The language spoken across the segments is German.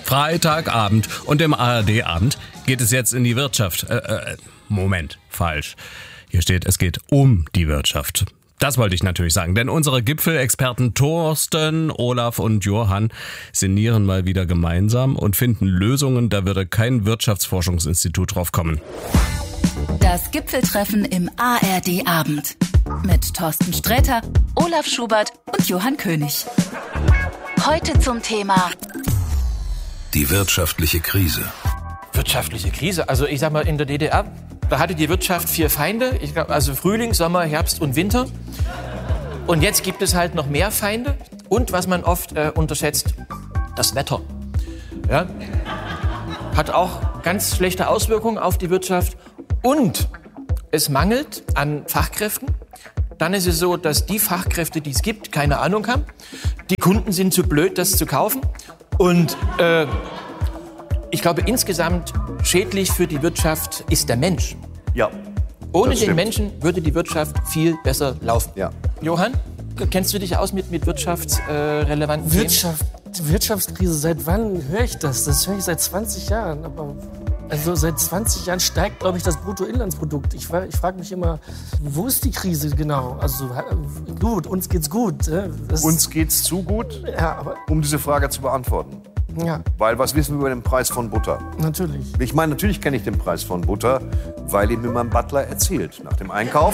Freitagabend und im ARD-Abend geht es jetzt in die Wirtschaft. Moment, falsch. Hier steht, es geht um die Wirtschaft. Das wollte ich natürlich sagen, denn unsere Gipfelexperten Thorsten, Olaf und Johann sinnieren mal wieder gemeinsam und finden Lösungen, da würde kein Wirtschaftsforschungsinstitut drauf kommen. Das Gipfeltreffen im ARD-Abend mit Thorsten Sträter, Olaf Schubert und Johann König. Heute zum Thema die wirtschaftliche Krise. Wirtschaftliche Krise? Also ich sag mal, in der DDR, da hatte die Wirtschaft 4 Feinde. Ich glaub, also Frühling, Sommer, Herbst und Winter. Und jetzt gibt es halt noch mehr Feinde. Und was man oft unterschätzt, das Wetter. Ja? Hat auch ganz schlechte Auswirkungen auf die Wirtschaft. Und es mangelt an Fachkräften. Dann ist es so, dass die Fachkräfte, die es gibt, keine Ahnung haben. Die Kunden sind zu blöd, das zu kaufen. Und ich glaube, insgesamt schädlich für die Wirtschaft ist der Mensch. Ja. Ohne den Menschen würde die Wirtschaft viel besser laufen. Ja. Johann, kennst du dich aus mit wirtschaftsrelevanten Themen? Wirtschaftskrise, seit wann höre ich das? Das höre ich seit 20 Jahren. Aber also seit 20 Jahren steigt, glaube ich, das Bruttoinlandsprodukt. Ich frage mich immer, wo ist die Krise genau? Also gut, uns geht's gut. Uns geht's zu gut, ja, aber, um diese Frage zu beantworten. Ja. Weil was wissen wir über den Preis von Butter? Natürlich. Ich meine, natürlich kenne ich den Preis von Butter, weil ihn mir mein Butler erzählt. Nach dem Einkauf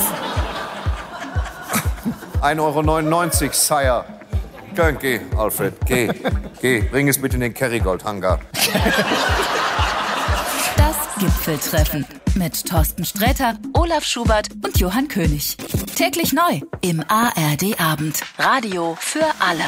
1,99 €, Sire. Geh, Alfred, geh. Bring es mit in den Kerrygold-Hangar. das Gipfeltreffen mit Thorsten Sträter, Olaf Schubert und Johann König. Täglich neu im ARD-Abend. Radio für alle.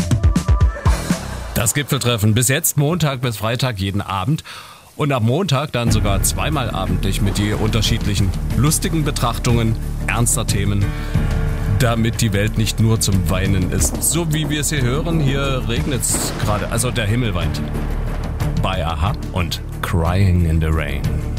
Das Gipfeltreffen bis jetzt Montag bis Freitag jeden Abend und ab Montag dann sogar 2-mal abendlich mit die unterschiedlichen lustigen Betrachtungen ernster Themen, damit die Welt nicht nur zum Weinen ist. So wie wir es hier hören, hier regnet es gerade, also der Himmel weint. Bei Aha und Crying in the Rain.